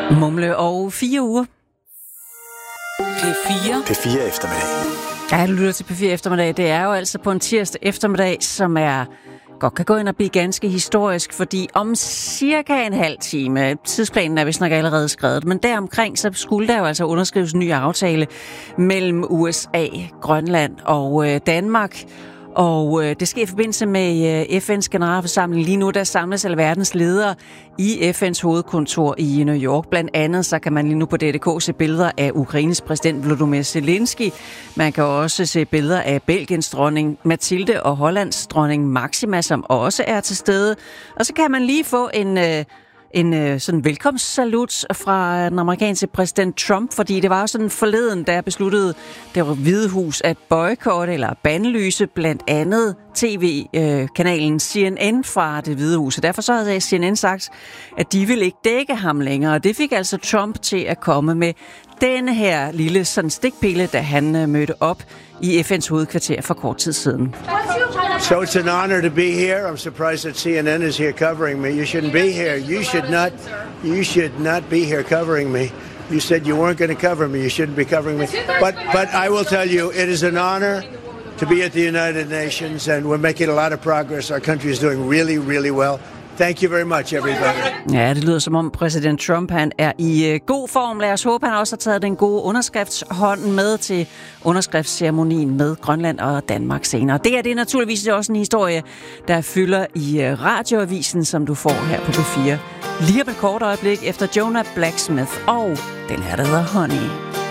Mumle og 4 uger. P4 eftermiddag. Ja, du lytter til P4 eftermiddag. Det er jo altså på en tirsdag eftermiddag, som godt kan gå ind og blive ganske historisk, fordi om cirka en halv time, tidsplanen er vist nok allerede skrevet, men deromkring så skulle der jo altså underskrives en ny aftale mellem USA, Grønland og Danmark. Og det sker i forbindelse med FN's generalforsamling. Lige nu der samles alle verdens ledere i FN's hovedkontor i New York. Blandt andet så kan man lige nu på DDK se billeder af Ukraines præsident Volodymyr Zelensky. Man kan også se billeder af Belgiens dronning Mathilde og Hollands dronning Maxima, som også er til stede. Og så kan man lige få en sådan velkomstsalut fra den amerikanske præsident Trump, fordi det var jo sådan forleden, der besluttede det Hvide Hus at boykotte eller bandlyse blandt andet tv-kanalen CNN fra det Hvide Hus. Og derfor så havde CNN sagt, at de ville ikke dække ham længere, og det fik altså Trump til at komme med denne her lille sådan stikpille, da han mødte op i FN's hovedkvarter for kort tid siden. So it's an honor to be here. I'm surprised that CNN is here covering me. You shouldn't be here. You should not be here covering me. You said you weren't going to cover me. You shouldn't be covering me. But I will tell you, it is an honor to be at the United Nations, and we're making a lot of progress. Our country is doing really, really well. Thank you very much, everybody. Ja, det lyder som om præsident Trump han er i god form. Lad os håbe, han også har taget den gode underskriftshånd med til underskriftsceremonien med Grønland og Danmark senere. Det er naturligvis også en historie, der fylder i radioavisen, som du får her på P4. Lige om et kort øjeblik efter Jonah Blacksmith og den her, der hedder Honey.